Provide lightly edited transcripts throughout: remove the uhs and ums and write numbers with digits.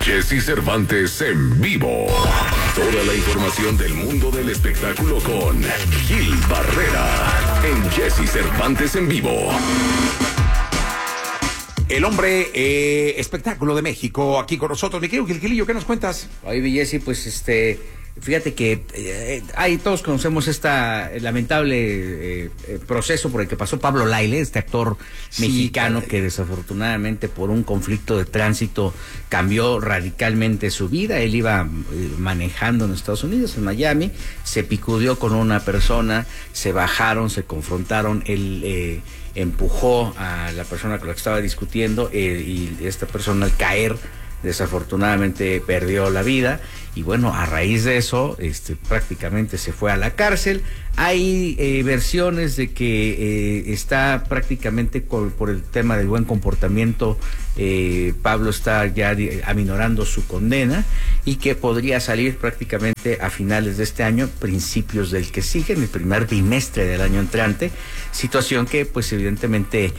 Jesse Cervantes en vivo. Toda la información del mundo del espectáculo con Gil Barrera en Jesse Cervantes en vivo. El hombre espectáculo de México aquí con nosotros. Mi querido Gilillo, ¿qué nos cuentas? Oye, Jesse, pues fíjate que ahí todos conocemos lamentable proceso por el que pasó Pablo Lyle, este actor mexicano que desafortunadamente por un conflicto de tránsito cambió radicalmente su vida. Él iba manejando en Estados Unidos, en Miami, se picudeó con una persona, se bajaron, se confrontaron, él empujó a la persona con la que estaba discutiendo y esta persona al caer desafortunadamente perdió la vida y bueno, a raíz de eso prácticamente se fue a la cárcel. Hay versiones de que está prácticamente por el tema del buen comportamiento, Pablo está ya aminorando su condena y que podría salir prácticamente a finales de este año, principios del que sigue, en el primer bimestre del año entrante, situación que pues evidentemente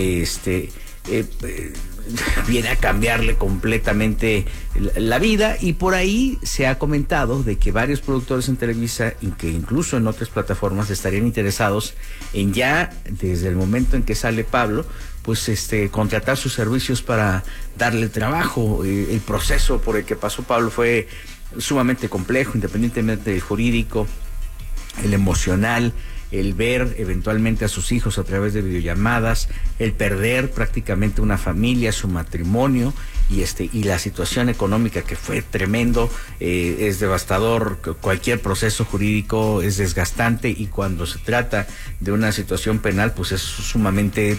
viene a cambiarle completamente la vida. Y por ahí se ha comentado de que varios productores en Televisa y que incluso en otras plataformas estarían interesados en ya desde el momento en que sale Pablo pues contratar sus servicios para darle trabajo. El proceso por el que pasó Pablo fue sumamente complejo, independientemente del jurídico, el emocional, el ver eventualmente a sus hijos a través de videollamadas, el perder prácticamente una familia, su matrimonio y la situación económica que fue tremendo. Es devastador. Cualquier proceso jurídico es desgastante y cuando se trata de una situación penal pues es sumamente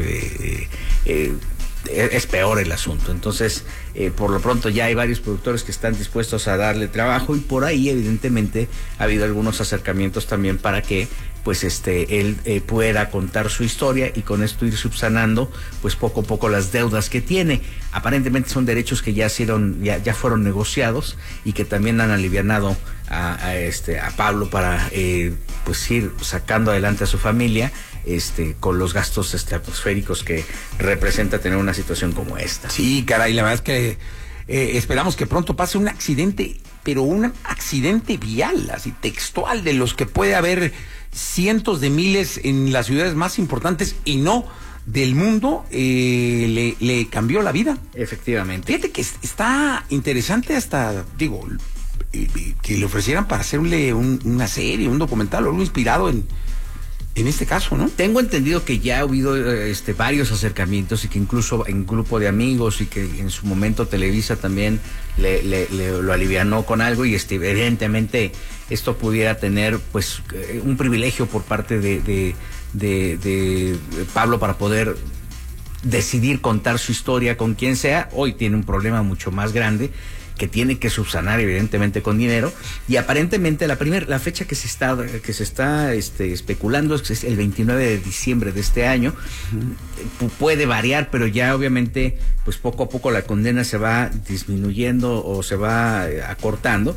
es peor el asunto. Entonces por lo pronto ya hay varios productores que están dispuestos a darle trabajo y por ahí evidentemente ha habido algunos acercamientos también para que pues él pueda contar su historia y con esto ir subsanando pues poco a poco las deudas que tiene. Aparentemente son derechos que ya fueron negociados y que también han alivianado a Pablo para pues ir sacando adelante a su familia con los gastos atmosféricos que representa tener una situación como esta. Sí, caray, la verdad es que esperamos que pronto pase un accidente, pero un accidente vial, así textual, de los que puede haber cientos de miles en las ciudades más importantes y no del mundo. Le cambió la vida. Efectivamente. Fíjate que está interesante hasta, digo, que le ofrecieran para hacerle una serie, un documental o algo inspirado en este caso, ¿no? Tengo entendido que ya ha habido varios acercamientos y que incluso en grupo de amigos y que en su momento Televisa también lo alivianó con algo y evidentemente esto pudiera tener pues un privilegio por parte de Pablo para poder decidir contar su historia con quien sea. Hoy tiene un problema mucho más grande que tiene que subsanar evidentemente con dinero y aparentemente la fecha que se está especulando es el 29 de diciembre de este año. Puede variar, pero ya obviamente pues poco a poco la condena se va disminuyendo o se va acortando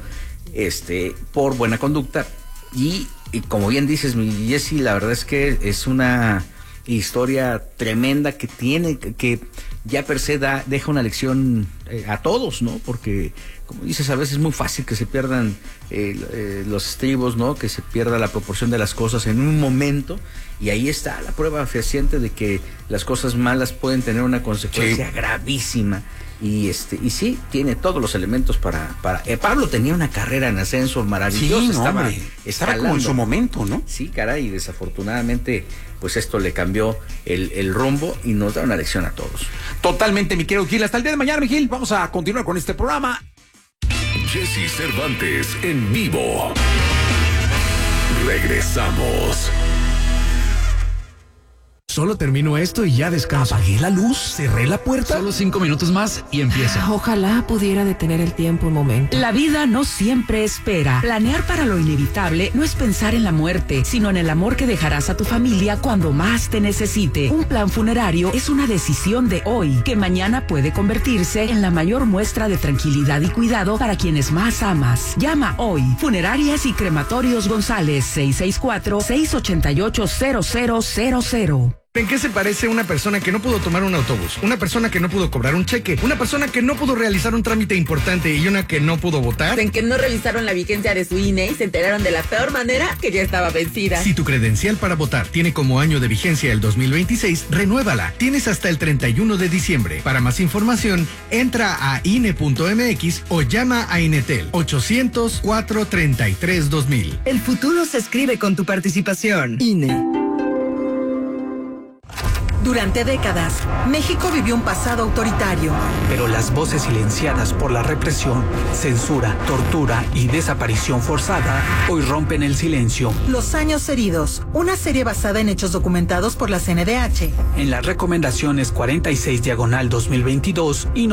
por buena conducta y como bien dices, mi Jesse, la verdad es que es una historia tremenda que ya per se deja una lección a todos, ¿no? Porque, como dices, a veces es muy fácil que se pierdan los estribos, ¿no? Que se pierda la proporción de las cosas en un momento, y ahí está la prueba fehaciente de que las cosas malas pueden tener una consecuencia gravísima. Y sí, tiene todos los elementos para Pablo tenía una carrera en ascenso maravillosa, sí, estaba como en su momento, ¿no? Sí, caray, y desafortunadamente pues esto le cambió el rumbo y nos da una lección a todos. Totalmente, mi querido Gil. Hasta el día de mañana, mi Gil. Vamos a continuar con este programa. Jesse Cervantes en vivo. Regresamos. Solo termino esto y ya descanso. Apagué la luz, cerré la puerta. Solo 5 minutos más y empieza. Ojalá pudiera detener el tiempo un momento. La vida no siempre espera. Planear para lo inevitable no es pensar en la muerte, sino en el amor que dejarás a tu familia cuando más te necesite. Un plan funerario es una decisión de hoy, que mañana puede convertirse en la mayor muestra de tranquilidad y cuidado para quienes más amas. Llama hoy. Funerarias y Crematorios González, 664-688-0000. ¿En qué se parece una persona que no pudo tomar un autobús? Una persona que no pudo cobrar un cheque, una persona que no pudo realizar un trámite importante y una que no pudo votar. En que no revisaron la vigencia de su INE y se enteraron de la peor manera que ya estaba vencida. Si tu credencial para votar tiene como año de vigencia el 2026, renuévala. Tienes hasta el 31 de diciembre. Para más información, entra a INE.mx o llama a Inetel 800-433-2000. El futuro se escribe con tu participación. INE. Durante décadas, México vivió un pasado autoritario. Pero las voces silenciadas por la represión, censura, tortura y desaparición forzada hoy rompen el silencio. Los años heridos, una serie basada en hechos documentados por la CNDH. En las recomendaciones 46/2022 y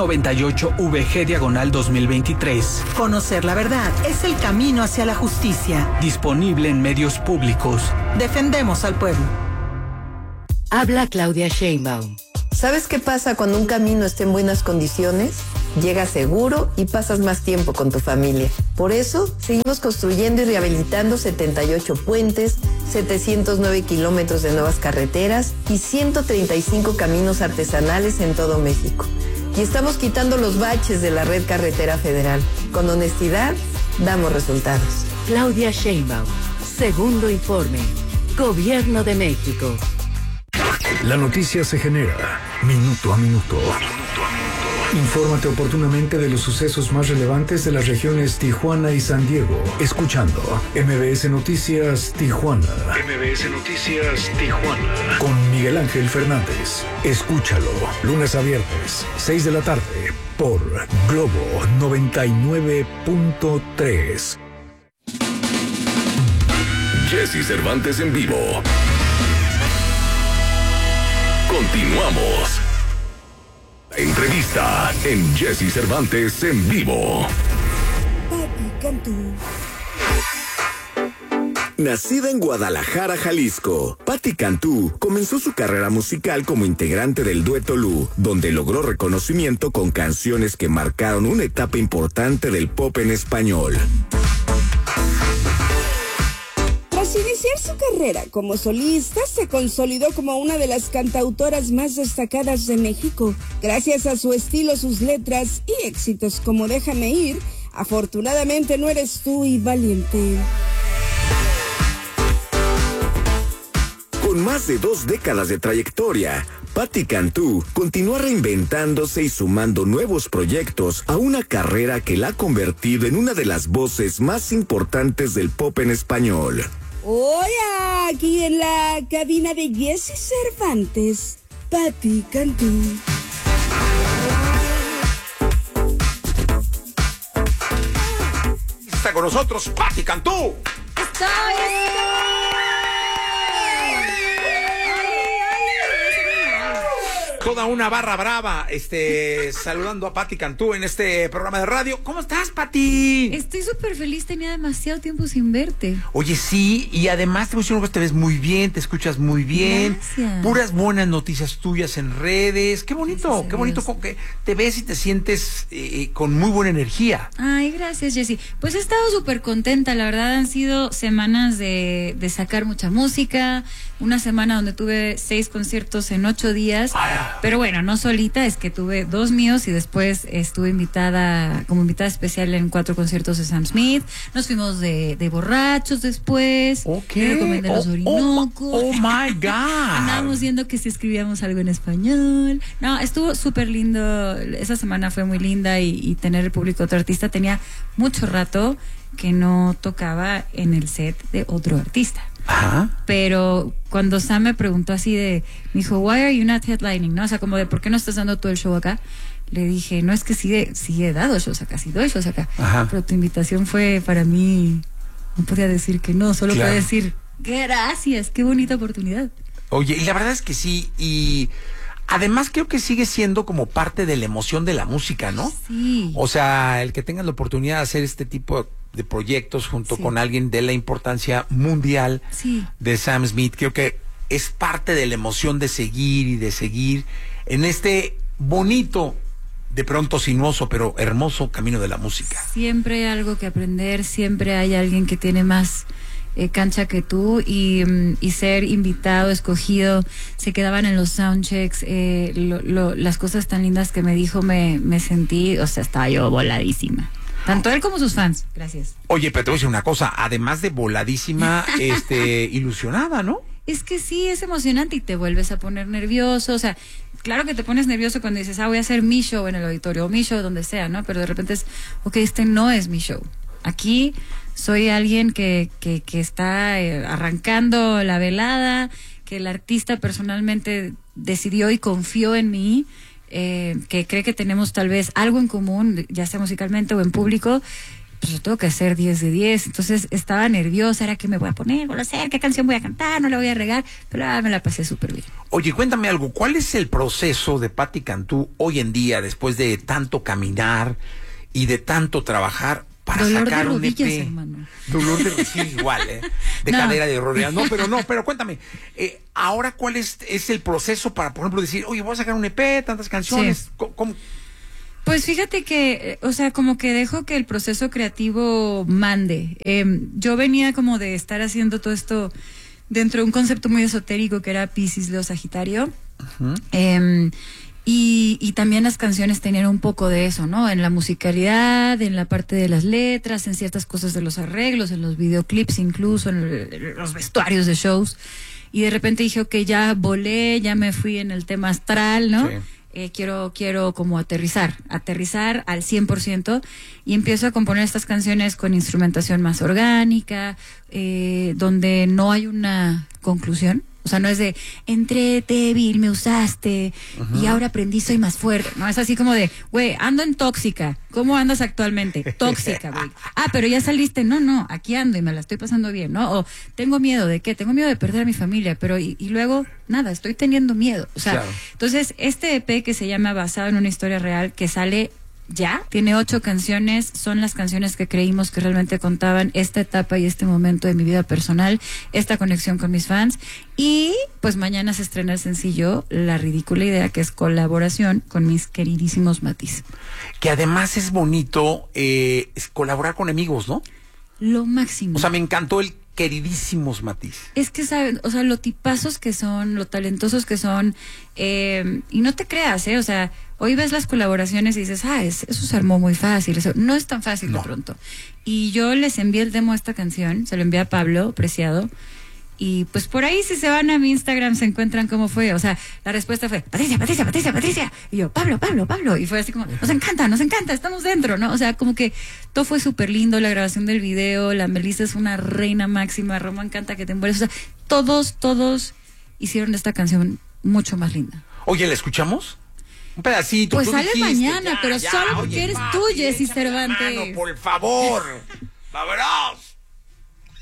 98VG/2023. Conocer la verdad es el camino hacia la justicia. Disponible en medios públicos. Defendemos al pueblo. Habla Claudia Sheinbaum. ¿Sabes qué pasa cuando un camino está en buenas condiciones? Llegas seguro y pasas más tiempo con tu familia. Por eso, seguimos construyendo y rehabilitando 78 puentes, 709 kilómetros de nuevas carreteras y 135 caminos artesanales en todo México. Y estamos quitando los baches de la red carretera federal. Con honestidad, damos resultados. Claudia Sheinbaum. Segundo informe. Gobierno de México. La noticia se genera minuto a minuto. Infórmate oportunamente de los sucesos más relevantes de las regiones Tijuana y San Diego, escuchando MBS Noticias Tijuana. MBS Noticias Tijuana. Con Miguel Ángel Fernández. Escúchalo, lunes a viernes, 6 de la tarde, por Globo 99.3. Jesse Cervantes en vivo. Continuamos. Entrevista en Jesse Cervantes en vivo. Pati Cantú. Nacida en Guadalajara, Jalisco, Pati Cantú comenzó su carrera musical como integrante del dueto Lu, donde logró reconocimiento con canciones que marcaron una etapa importante del pop en español. Tras iniciar su carrera como solista, se consolidó como una de las cantautoras más destacadas de México, gracias a su estilo, sus letras y éxitos como Déjame Ir, Afortunadamente no eres tú y Valiente. Con más de 2 décadas de trayectoria, Pati Cantú continúa reinventándose y sumando nuevos proyectos a una carrera que la ha convertido en una de las voces más importantes del pop en español. Hoy aquí en la cabina de Jesse Cervantes, Pati Cantú. Está con nosotros Pati Cantú. Toda una barra brava, saludando a Pati Cantú en este programa de radio. ¿Cómo estás, Pati? Estoy súper feliz, tenía demasiado tiempo sin verte. Oye, sí, y además te voy a decir una cosa, te ves muy bien, te escuchas muy bien. Gracias. Puras buenas noticias tuyas en redes. Qué bonito, qué bonito como que te ves y te sientes con muy buena energía. Ay, gracias, Jessy. Pues he estado súper contenta, la verdad han sido semanas de sacar mucha música, una semana donde tuve 6 conciertos en 8 días. Pero bueno, no solita, es que tuve 2 míos y después estuve como invitada especial en 4 conciertos de Sam Smith. Nos fuimos de borrachos después. Okay. Me recomendé los Orinoco. Oh my God. Andábamos viendo que si escribíamos algo en español. No, estuvo súper lindo. Esa semana fue muy linda y tener el público de otro artista. Tenía mucho rato que no tocaba en el set de otro artista. Ajá. Pero cuando Sam me preguntó así me dijo, why are you not headlining? ¿No? O sea, como de, ¿por qué no estás dando todo el show acá? Le dije, no, es que sí he dado shows acá, sí doy shows acá. Ajá. Pero tu invitación fue para mí, no podía decir que no, solo claro. podía decir, gracias, qué bonita oportunidad. Oye, y la verdad es que sí, y además creo que sigue siendo como parte de la emoción de la música, ¿no? Sí. O sea, el que tengas la oportunidad de hacer este tipo de proyectos junto con alguien de la importancia mundial de Sam Smith, creo que es parte de la emoción de seguir en este bonito, de pronto sinuoso, pero hermoso camino de la música. Siempre hay algo que aprender, siempre hay alguien que tiene más cancha que tú y ser invitado, escogido, se quedaban en los soundchecks, las cosas tan lindas que me dijo, me sentí, o sea, estaba yo voladísima. Tanto él como sus fans. Gracias. Oye, pero te voy a decir una cosa, además de voladísima, ilusionada, ¿no? Es que sí, es emocionante y te vuelves a poner nervioso, o sea, claro que te pones nervioso cuando dices, voy a hacer mi show en el auditorio, o mi show donde sea, ¿no? Pero de repente es, ok, este no es mi show. Aquí soy alguien que está arrancando la velada, que el artista personalmente decidió y confió en mí, que cree que tenemos tal vez algo en común, ya sea musicalmente o en público, pues yo tengo que hacer 10 de 10. Entonces estaba nerviosa, era qué me voy a poner, voy a hacer, qué canción voy a cantar, no la voy a regar, pero me la pasé súper bien. Oye, cuéntame algo, ¿cuál es el proceso de Patti Cantú hoy en día, después de tanto caminar y de tanto trabajar para dolor sacar de un rodillas, EP? Hermano. Dolor de sí, igual, de No. cadera, de rodillas. Pero cuéntame, ahora ¿cuál es el proceso para, por ejemplo, decir, oye, voy a sacar un EP, tantas canciones? Sí. ¿Cómo? Pues fíjate que, o sea, como que dejo que el proceso creativo mande. Yo venía como de estar haciendo todo esto dentro de un concepto muy esotérico que era Piscis, Leo, Sagitario. Uh-huh. Y también las canciones tenían un poco de eso, ¿no? En la musicalidad, en la parte de las letras, en ciertas cosas de los arreglos, en los videoclips incluso, en los vestuarios de shows. Y de repente dije, ok, ya volé, ya me fui en el tema astral, ¿no? Sí. Quiero como aterrizar al 100%, y empiezo a componer estas canciones con instrumentación más orgánica, donde no hay una conclusión. O sea, no es de, entré débil, me usaste, y ahora aprendí, soy más fuerte. No, es así como de, güey, ando en tóxica. ¿Cómo andas actualmente? Tóxica, güey. Pero ya saliste. No, aquí ando y me la estoy pasando bien, ¿no? O, ¿tengo miedo de qué? Tengo miedo de perder a mi familia, pero y luego, nada, estoy teniendo miedo. O sea, claro. Entonces, este EP que se llama Basado en una historia real, que sale ya, tiene 8 canciones, son las canciones que creímos que realmente contaban esta etapa y este momento de mi vida personal, esta conexión con mis fans, y pues mañana se estrena el sencillo La Ridícula Idea, que es colaboración con mis queridísimos Matiz. Que además es bonito es colaborar con amigos, ¿no? Lo máximo. O sea, me encantó el queridísimos Matiz. Es que saben, o sea, lo tipazos que son, lo talentosos que son, y no te creas, o sea, hoy ves las colaboraciones y dices, eso se armó muy fácil, eso no es tan fácil de pronto. Y yo les envié el demo de esta canción, se lo envié a Pablo Preciado, y pues por ahí si se van a mi Instagram se encuentran cómo fue, o sea, la respuesta fue, Patricia, y yo, Pablo, y fue así como, nos encanta, estamos dentro, ¿no? O sea, como que todo fue súper lindo, la grabación del video, la Melissa es una reina máxima, Roma encanta que te envuelves, o sea, todos hicieron de esta canción mucho más linda. Oye, ¿la escuchamos? Un pedacito. Pues tú sale dijiste, mañana, pero solo porque oye, eres tú, Jessy Cervantes. Mano, por favor. ¡Vámonos!